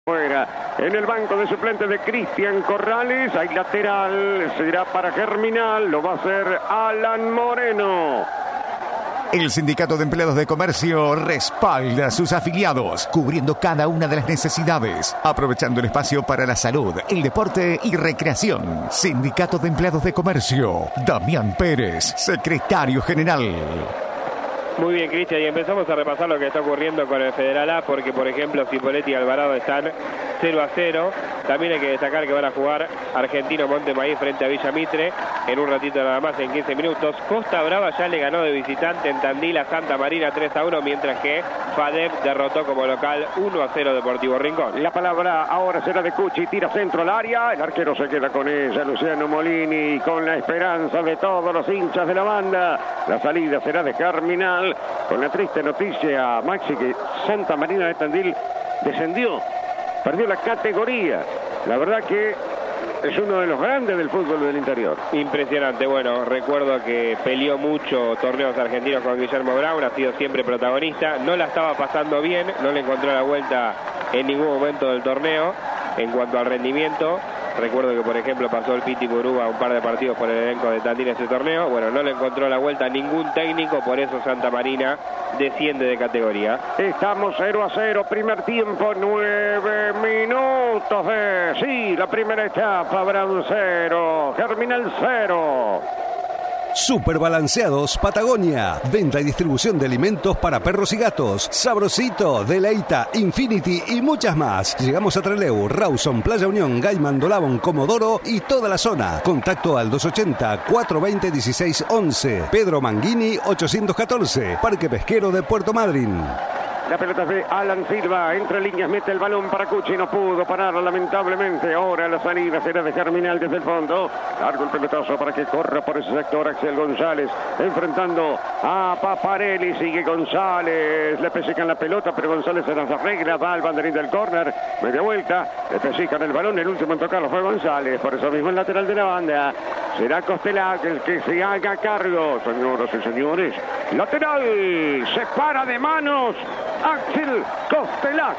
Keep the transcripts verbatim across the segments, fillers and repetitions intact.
Fuera, en el banco de suplentes de Cristian Corrales, hay lateral, será para Germinal, lo va a hacer Alan Moreno. El Sindicato de Empleados de Comercio respalda a sus afiliados, cubriendo cada una de las necesidades, aprovechando el espacio para la salud, el deporte y recreación. Sindicato de Empleados de Comercio, Damián Pérez, secretario general. Muy bien, Cristian, y empezamos a repasar lo que está ocurriendo con el Federal A, porque por ejemplo Cipolletti y Alvarado están cero a cero. También hay que destacar que van a jugar Argentino Montemaíz frente a Villa Mitre en un ratito nada más, en quince minutos. Costa Brava ya le ganó de visitante en Tandil a Santa Marina tres a uno, mientras que FADEP derrotó como local uno a cero Deportivo Rincón. La palabra ahora será de Cuchi, tira centro al área, el arquero se queda con ella, Luciano Molini, con la esperanza de todos los hinchas de la banda. La salida será de Germinal, con la triste noticia, Maxi, que Santa Marina de Tandil descendió, perdió la categoría. La verdad que es uno de los grandes del fútbol del interior. Impresionante. Bueno, recuerdo que peleó mucho torneos argentinos con Guillermo Brown, ha sido siempre protagonista. No la estaba pasando bien, no le encontró la vuelta en ningún momento del torneo en cuanto al rendimiento. Recuerdo que, por ejemplo, pasó el Piti Muruba un par de partidos por el elenco de Tandil en ese torneo. Bueno, no le encontró la vuelta a ningún técnico, por eso Santa Marina desciende de categoría. Estamos cero a cero, primer tiempo, nueve minutos de... Sí, la primera etapa, Brown cero, Germinal cero. Super Balanceados Patagonia. Venta y distribución de alimentos para perros y gatos. Sabrosito, Deleita, Infinity y muchas más. Llegamos a Trelew, Rawson, Playa Unión, Gaiman, Dolabón, Comodoro y toda la zona. Contacto al dos ochenta, cuatrocientos veinte, dieciséis once. Pedro Manguini ochocientos catorce. Parque Pesquero de Puerto Madryn. La pelota de Alan Silva, entre líneas, mete el balón para Cuchi, no pudo parar lamentablemente. Ahora la salida será de Germinal desde el fondo. Largo el pelotazo para que corra por ese sector Axel González, enfrentando a Paparelli. Sigue González, le pesican la pelota, pero González se las arregla, va al banderín del córner, media vuelta, le pesican el balón, el último en tocarlo fue González, por eso mismo el lateral de la banda. Será Costelac el que se haga cargo, señoras y señores. Lateral, se para de manos Axel Costelac.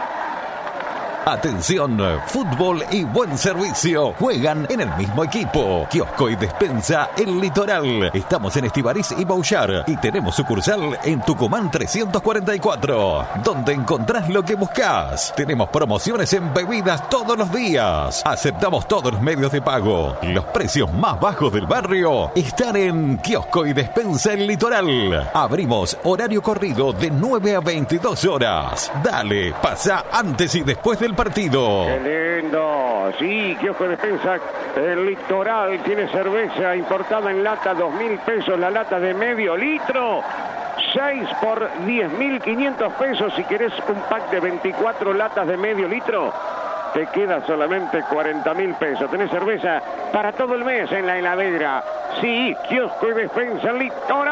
Atención, fútbol y buen servicio juegan en el mismo equipo. Kiosco y despensa El Litoral. Estamos en Estivariz y Bouchard y tenemos sucursal en Tucumán trescientos cuarenta y cuatro, donde encontrás lo que buscás. Tenemos promociones en bebidas todos los días. Aceptamos todos los medios de pago. Los precios más bajos del barrio están en Kiosco y despensa El Litoral. Abrimos horario corrido de nueve a veintidós horas. Dale, pasa antes y después del partido. Qué lindo. Sí, Kiosco de Despensa El Litoral tiene cerveza importada en lata, dos mil pesos la lata de medio litro. seis por diez mil quinientos pesos. Si querés un pack de veinticuatro latas de medio litro, te queda solamente cuarenta mil pesos. Tenés cerveza para todo el mes en la heladera. Sí, Kiosco y Despensa El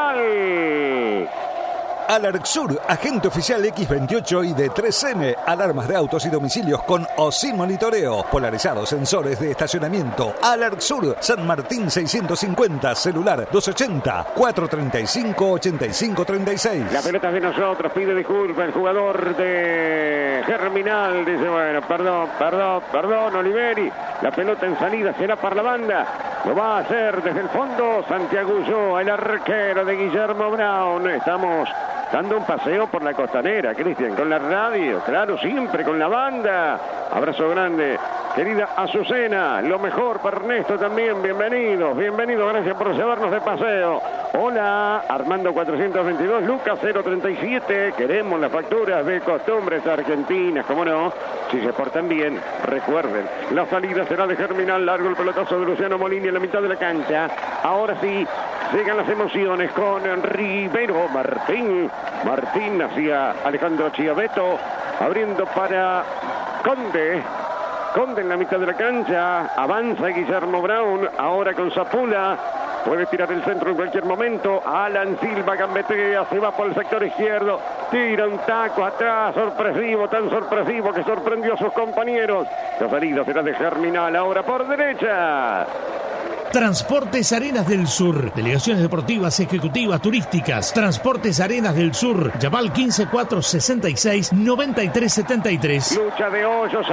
Litoral. Alarxur, agente oficial equis veintiocho y de tres eme, alarmas de autos y domicilios con o sin monitoreo, polarizados, sensores de estacionamiento. Alarxur, San Martín seiscientos cincuenta, celular dos ochenta, cuatrocientos treinta y cinco, ochenta y cinco treinta y seis. La pelota es de nosotros, pide disculpas el jugador de Germinal, dice bueno, perdón, perdón, perdón, Oliveri. La pelota en salida será para la banda. Lo va a hacer desde el fondo Santiago Ulloa, el arquero de Guillermo Brown. Estamos dando un paseo por la costanera, Cristian, con la radio, claro, siempre con la banda. Abrazo grande, querida Azucena, lo mejor para Ernesto también, bienvenidos, bienvenidos, gracias por llevarnos de paseo. Hola, Armando cuatrocientos veintidós, Lucas cero treinta y siete, queremos las facturas de costumbres argentinas, ¿cómo no? Si se portan bien, recuerden, la salida será de Germinal, largo el pelotazo de Luciano Molini en la mitad de la cancha. Ahora sí, llegan las emociones con Rivero Martín. Martín hacia Alejandro Chiaveto, abriendo para Conde. Conde en la mitad de la cancha, avanza Guillermo Brown, ahora con Zapula. Puede tirar el centro en cualquier momento. Alan Silva gambetea, se va por el sector izquierdo. Tira un taco atrás, sorpresivo, tan sorpresivo que sorprendió a sus compañeros. La salida será de Germinal, ahora por derecha. Transportes Arenas del Sur. Delegaciones deportivas, ejecutivas, turísticas. Transportes Arenas del Sur. Llamá al quince cuatrocientos sesenta y seis noventa y tres setenta y tres. Lucha de Hoyos.